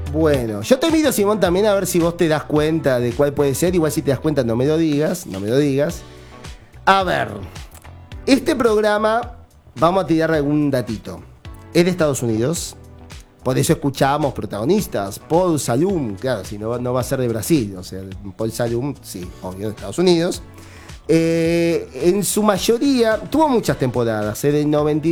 Bueno, yo te miro, Simón, también a ver si vos te das cuenta de cuál puede ser. Igual si te das cuenta, no me lo digas. A ver, este programa, vamos a tirar algún datito. Es de Estados Unidos. Por eso escuchamos protagonistas. Paul Salum, claro, si no, no va a ser de Brasil. O sea, Paul Salum, sí, obvio, de Estados Unidos. En su mayoría, tuvo muchas temporadas. Del 92